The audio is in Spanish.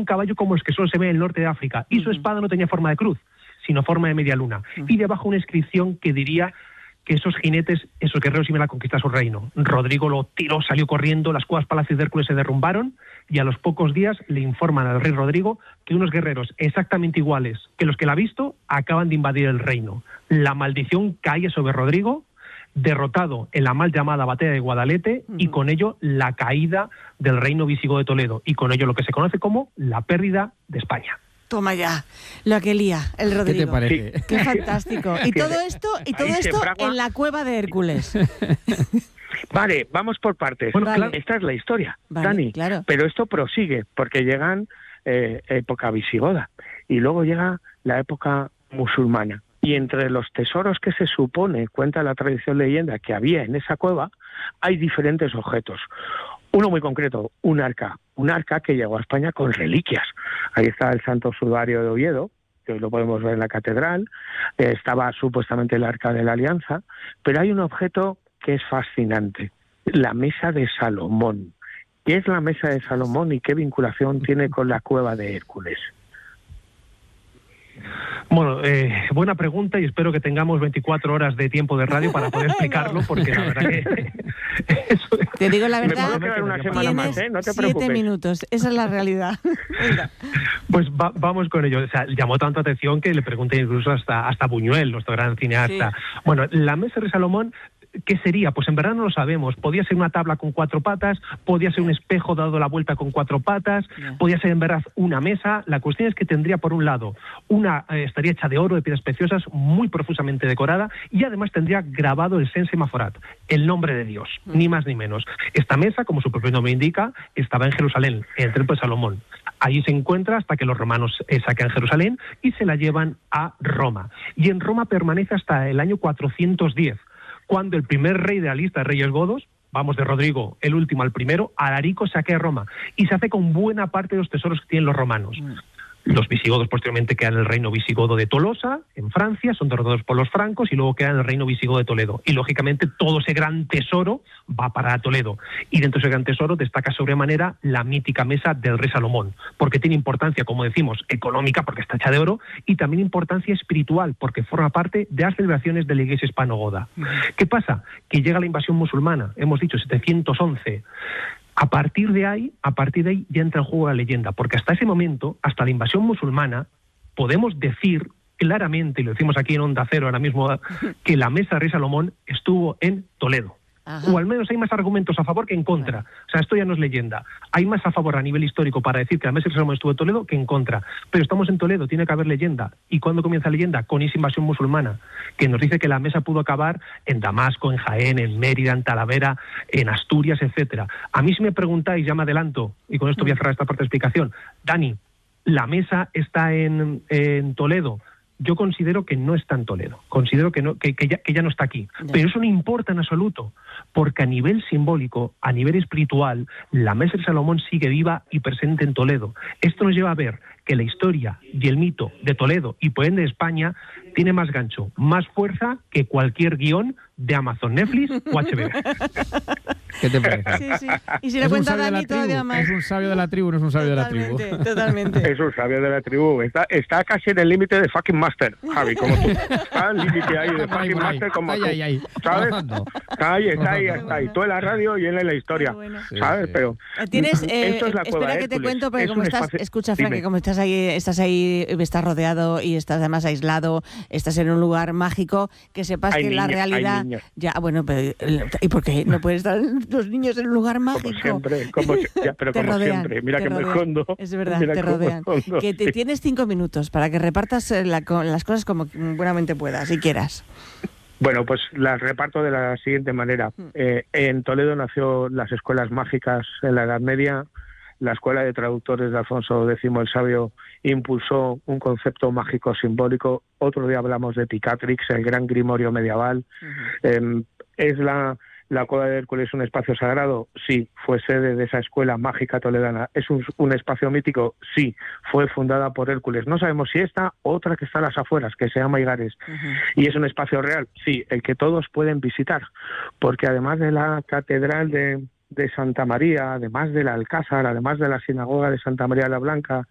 un caballo como los que solo se ve en el norte de África, y su espada no tenía forma de cruz, sino forma de media luna, y debajo una inscripción que diría que esos jinetes, esos guerreros iban a conquistar su reino. Rodrigo lo tiró, salió corriendo, las cuevas palacios de Hércules se derrumbaron, y a los pocos días le informan al rey Rodrigo que unos guerreros exactamente iguales que los que él ha visto acaban de invadir el reino. La maldición cae sobre Rodrigo, derrotado en la mal llamada batalla de Guadalete, y con ello la caída del reino visigodo de Toledo, y con ello lo que se conoce como la pérdida de España. Toma ya, lo que lía el Rodrigo. ¿Qué te parece? Qué fantástico. Y todo esto en la cueva de Hércules. Vale, vamos por partes. Bueno, Vale. Esta es la historia, Vale, Dani. claro. Pero esto prosigue, porque llegan época visigoda, y luego llega la época musulmana. Y entre los tesoros que se supone, cuenta la tradición leyenda, que había en esa cueva, hay diferentes objetos. Uno muy concreto, un arca que llegó a España con reliquias. Ahí está el Santo Sudario de Oviedo, que hoy lo podemos ver en la catedral, estaba supuestamente el Arca de la Alianza, pero hay un objeto que es fascinante, la Mesa de Salomón. ¿Qué es la Mesa de Salomón y qué vinculación tiene con la cueva de Hércules? Bueno, buena pregunta, y espero que tengamos 24 horas de tiempo de radio para poder explicarlo, porque la verdad que... Te digo la Me verdad, puedo quedar una semana más, no te 7 preocupes. minutos, esa es la realidad. Pues vamos con ello. O sea, llamó tanto atención que le pregunté incluso hasta Buñuel, nuestro gran cineasta. Sí. Bueno, la Mesa de Salomón, ¿qué sería? Pues en verdad no lo sabemos. Podía ser una tabla con 4 patas, podía ser un espejo dado la vuelta con 4 patas, podía ser en verdad una mesa. La cuestión es que tendría, por un lado, estaría hecha de oro, de piedras preciosas, muy profusamente decorada, y además tendría grabado el Sen Semaforat, el nombre de Dios, ni más ni menos. Esta mesa, como su propio nombre indica, estaba en Jerusalén, en el Templo de Salomón. Allí se encuentra hasta que los romanos saquean Jerusalén y se la llevan a Roma. Y en Roma permanece hasta el año 410, cuando el primer rey de la lista de reyes godos, vamos de Rodrigo, el último al primero, Alarico, saquea Roma, y se hace con buena parte de los tesoros que tienen los romanos. Los visigodos posteriormente quedan en el reino visigodo de Tolosa, en Francia, son derrotados por los francos, y luego quedan en el reino visigodo de Toledo. Y lógicamente todo ese gran tesoro va para Toledo. Y dentro de ese gran tesoro destaca sobremanera la mítica mesa del rey Salomón, porque tiene importancia, como decimos, económica, porque está hecha de oro, y también importancia espiritual, porque forma parte de las celebraciones de la iglesia hispano-goda. ¿Qué pasa? Que llega la invasión musulmana, hemos dicho 711. A partir de ahí ya entra en juego la leyenda, porque hasta ese momento, hasta la invasión musulmana, podemos decir claramente, y lo decimos aquí en Onda Cero ahora mismo, que la mesa de rey Salomón estuvo en Toledo. Ajá. O al menos hay más argumentos a favor que en contra. O sea, esto ya no es leyenda. Hay más a favor a nivel histórico para decir que la mesa de Salomón estuvo en Toledo que en contra. Pero estamos en Toledo, tiene que haber leyenda. ¿Y cuándo comienza la leyenda? Con esa invasión musulmana, que nos dice que la mesa pudo acabar en Damasco, en Jaén, en Mérida, en Talavera, en Asturias, etcétera. A mí, si me preguntáis, ya me adelanto, y con esto voy a cerrar esta parte de explicación. Dani, ¿la mesa está en Toledo? Yo considero que no está en Toledo, considero que ya no está aquí, pero eso no importa en absoluto, porque a nivel simbólico, a nivel espiritual, la mesa de Salomón sigue viva y presente en Toledo. Esto nos lleva a ver que la historia y el mito de Toledo y por ende de España tiene más gancho, más fuerza que cualquier guión de Amazon, Netflix o HBO. ¿Qué te parece? Sí, sí. Y si le cuenta Dani todavía más. Es un sabio de la tribu, no es un sabio de la tribu. Totalmente. Es un sabio de la tribu. Está casi en el límite de fucking master, Javi, como tú. Está al límite ahí de fucking master como tú. ¿Sabes? Está ahí. Tú en la radio y él en la historia. Bueno. ¿Sabes? Sí. Pero Tienes, esto es la cueva espera de que te Hércules. cuento, porque Es como un estás, espacio... escucha, Frank, Dime. que como estás ahí, estás rodeado y estás además aislado, estás en un lugar mágico, que sepas Hay que la niños, realidad... hay niños. Ya, bueno, pero ¿y por qué no pueden estar los niños en un lugar mágico? Pero Te como rodean, siempre. Mira te que me rodean. escondo. Es verdad, Mira te cómo me rodean. escondo. Que te tienes 5 minutos para que repartas las cosas como buenamente puedas, si quieras. Bueno, pues las reparto de la siguiente manera. En Toledo nació las escuelas mágicas en la Edad Media. La Escuela de Traductores de Alfonso X el Sabio impulsó un concepto mágico simbólico. Otro día hablamos de Picatrix, el gran grimorio medieval. ¿Es la cueva de Hércules un espacio sagrado? Sí, fue sede de esa escuela mágica toledana. ¿Es un espacio mítico? Sí, fue fundada por Hércules. No sabemos si esta, otra que está a las afueras, que se llama Igares. ¿Y es un espacio real? Sí, el que todos pueden visitar, porque además de la catedral de Santa María, además del Alcázar, además de la sinagoga de Santa María la Blanca,